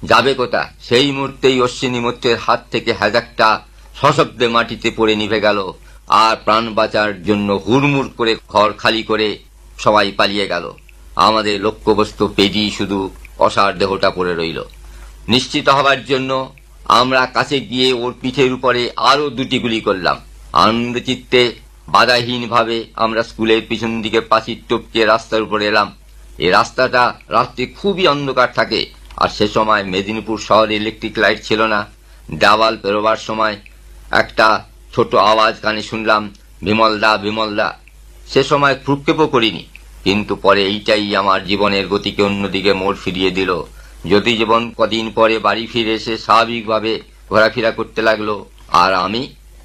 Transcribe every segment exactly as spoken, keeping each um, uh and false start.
যাবে কোথা? সেই মুহূর্তেই অশ্বিনী মৈত্রের হাত থেকে হ্যাজাকটা সশব্দে মাটিতে পড়ে নিভে গেল, আর প্রাণ বাঁচার জন্য হুড়মুড় করে ঘর খালি করে সবাই পালিয়ে গেল। আমাদের লক্ষ্যবস্তু পেরিয়ে শুধু অসার দেহটা পড়ে রইল। নিশ্চিত হবার জন্য আমরা কাছে গিয়ে ওর পিঠের উপরে আরো দুটি গুলি করলাম। আনন্দচিত্তে বাধাহীন ভাবে আমরা স্কুলের পিছন দিকে পাঁচির টপকে রাস্তার উপরে এলাম। এই রাস্তাটা রাত্রে খুবই অন্ধকার থাকে, আর সে সময় মেদিনীপুর শহরে ইলেকট্রিক লাইট ছিল না। দেওয়াল পেরোবার সময় একটা ছোট আওয়াজ কানে শুনলাম, বিমলদা বিমলদা। সে সময় ভ্রুক্ষেপও করিনি, কিন্তু পরে এইটাই আমার জীবনের গতিকে অন্যদিকে মোড় ফিরিয়ে দিল। যদি জীবন কদিন পরে বাড়ি ফিরে এসে স্বাভাবিকভাবে ঘোরাফেরা করতে লাগলো, আর আমি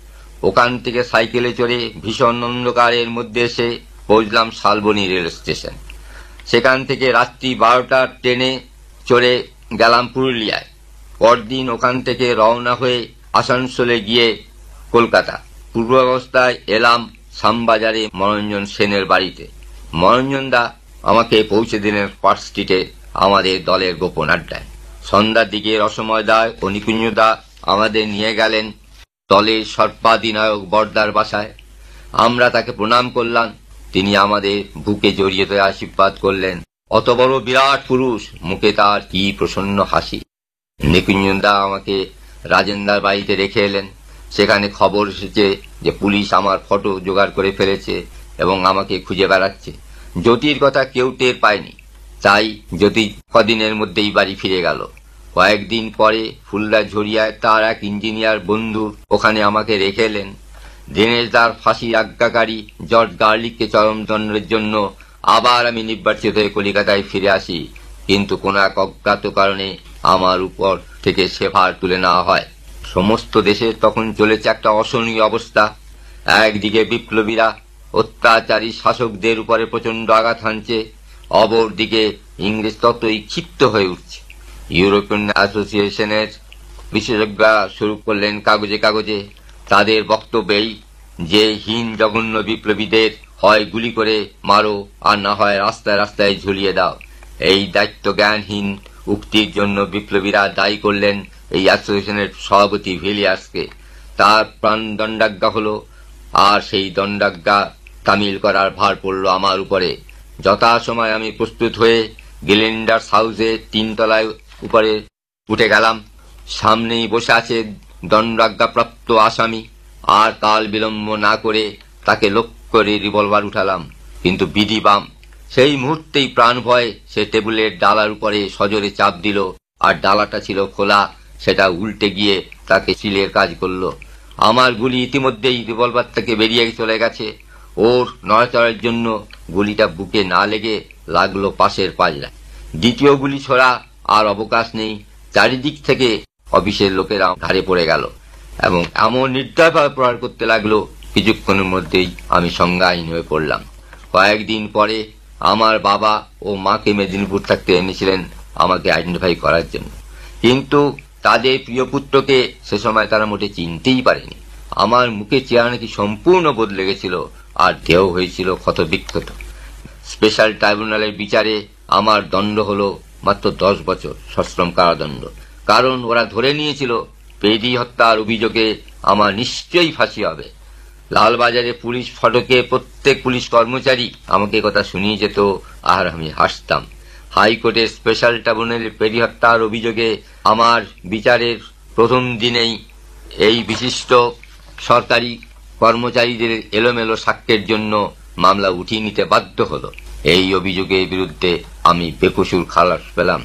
ওখান থেকে সাইকেলে চড়ে ভীষণ অন্ধকারের মধ্যে এসে পৌঁছলাম শালবনী রেল স্টেশন। সেখান থেকে রাত্রি বারোটার ট্রেনে চড়ে গেলাম পুরুলিয়ায়। পরদিন ওখান থেকে রওনা হয়ে আসানসোলে গিয়ে কলকাতা। পূর্বাবস্থায় এলাম শ্যামবাজারে মনোরঞ্জন সেনের বাড়িতে। মনোরঞ্জন দা আমাকে পৌঁছে দিলেন পার্ক স্ট্রিটে আমাদের দলের গোপন আড্ডায়। সন্ধ্যার দিকে রসময় দা ও নিকুঞ্জ দা আমাদের নিয়ে গেলেন দলের সর্বাধিনায়ক বর্দার বাসায়। আমরা তাকে প্রণাম করলাম। তিনি আমাদের বুকে জড়িয়ে ধরে আশীর্বাদ করলেন। অত বড় বিরাট পুরুষ, মুখে তার কি প্রসন্ন হাসি। নিকুঞ্জনদা আমাকে রাজেন্দার বাড়িতে রেখে এলেন। সেখানে খবর এসেছে যে পুলিশ আমার ফটো জোগাড় করে ফেলেছে এবং আমাকে খুঁজে বেড়াচ্ছে। জ্যোতির কথা কেউ টের পায়নি, তাই জ্যোতি কদিনের মধ্যেই বাড়ি ফিরে গেল। কয়েকদিন পরে ফুলদা ঝরিয়ায় তার এক ইঞ্জিনিয়ার বন্ধু ওখানে আমাকে রেখে এলেন। দীনেশদার ফাঁসির আজ্ঞাকারী জর্জ গার্লিককে চরমদণ্ডের জন্য আবার আমি নির্বাচিত হয়ে কলিকাতায় ফিরে আসি, কিন্তু কোন এক অজ্ঞাত কারণে আমার উপর থেকে সে ভার তুলে নেওয়া হয়। সমস্ত দেশে তখন চলেছে একটা অসহনীয় অবস্থা। একদিকে বিপ্লবীরা অত্যাচারী শাসকদের উপরে প্রচন্ড আঘাত হানছে, অপরদিকে ইংরেজ ততই ক্ষিপ্ত হয়ে উঠছে। ইউরোপিয়ান অ্যাসোসিয়েশনের বিশেষজ্ঞরা শুরু করলেন কাগজে কাগজে তাদের বক্তব্যেই যে হীন জঘন্য বিপ্লবীদের হয় গুলি করে মারো, আর না হয় রাস্তায় রাস্তায় ঝুলিয়ে দাও। এই দায়িত্ব জ্ঞানহীন উক্তির জন্য বিপ্লবীরা দায়ী করলেন এই অ্যাসোসিয়েশনের সভাপতি ভিলিয়ার্সকে। তার প্রাণ দণ্ডাজ্ঞা হল, আর সেই দণ্ডাজ্ঞা তামিল করার ভার পড়ল আমার উপরে। যথাসময় আমি প্রস্তুত হয়ে গ্লেন্ডার্স হাউসে তিনতলায় উপরে উঠে গেলাম। সামনেই বসে আছে দণ্ডাজ্ঞাপ্রাপ্ত আসামি, আর কাল বিলম্ব না করে তাকে লক্ষ্য করে রিভলভার উঠালাম। কিন্তু বিধি বাম। সেই মুহূর্তেই প্রাণ ভয় সে টেবিলের ডালার উপরে সজোরে চাপ দিল, আর ডালাটা ছিল খোলা, সেটা উল্টে গিয়ে তাকে সিলের কাজ করল। আমার গুলি ইতিমধ্যেই রিভলভার থেকে বেরিয়ে চলে গেছে। ওর নড়াচড়ার জন্য গুলিটা বুকে না লেগে লাগলো পাশের পাজরায়। দ্বিতীয় গুলি ছোড়া আর অবকাশ নেই। চারিদিক থেকে অফিসের লোকেরা ধারে পড়ে গেল এবং এমন নির্দয়ভাবে প্রহার করতে লাগলো, কিছুক্ষণের মধ্যেই আমি সংজ্ঞাহীন হয়ে পড়লাম। কয়েকদিন পরে আমার বাবা ও মাকে মেদিনীপুর থাকতে এনেছিলেন আমাকে আইডেন্টিফাই করার জন্য, কিন্তু তাদের প্রিয় পুত্রকে সে সময় তারা মোটে চিনতেই পারেনি। আমার মুখে চেহারা নাকি সম্পূর্ণ বদলে গেছিল, আর দেহ হয়েছিল ক্ষতবিক্ষত। স্পেশাল ট্রাইব্যুনালের বিচারে আমার দণ্ড হলো মাত্র দশ বছর সশ্রম কারাদণ্ড। কারণ ওরা ধরে নিয়েছিল পেডি হত্যার অভিযোগে আমার নিশ্চয়ই ফাঁসি হবে। লালবাজারে পুলিশ ফটকে প্রত্যেক পুলিশ কর্মচারী আমাকে কথা শুনিয়ে যেত, আর আমি হাসতাম। হাইকোর্টের স্পেশাল ট্রাইব্যুনালের পেডি হত্যার অভিযোগে আমার বিচারের প্রথম দিনেই এই বিশিষ্ট সরকারি কর্মচারীদের এলোমেলো সাক্ষ্যের জন্য মামলা উঠিয়ে নিতে বাধ্য হল। এই অভিযোগের বিরুদ্ধে আমি বেকসুর খালাস পেলাম।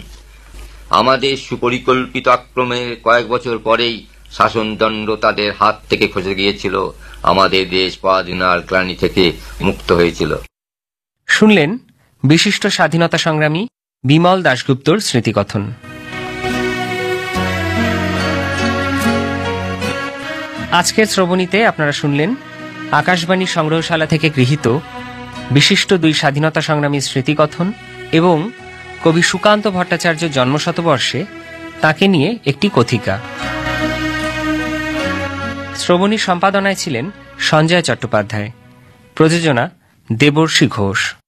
আমাদের সুপরিকল্পিত আক্রমণের কয়েক বছর পরেই শাসনদণ্ড তাদের হাত থেকে খসে গিয়েছিল। আমাদের দেশ পরাধীনতার গ্লানি থেকে মুক্ত হয়েছিল। শুনলেন বিশিষ্ট স্বাধীনতা সংগ্রামী বিমল দাশগুপ্তর স্মৃতিকথন। আজকের শ্রবণীতে আপনারা শুনলেন আকাশবাণী সংগ্রহশালা থেকে গৃহীত বিশিষ্ট দুই স্বাধীনতা সংগ্রামীর স্মৃতিকথন এবং কবি সুকান্ত ভট্টাচার্যের জন্মশতবর্ষে তাকে নিয়ে একটি কথিকা। শ্রবণী সম্পাদনায় ছিলেন সঞ্জয় চট্টোপাধ্যায়, প্রযোজনা দেবর্ষী ঘোষ।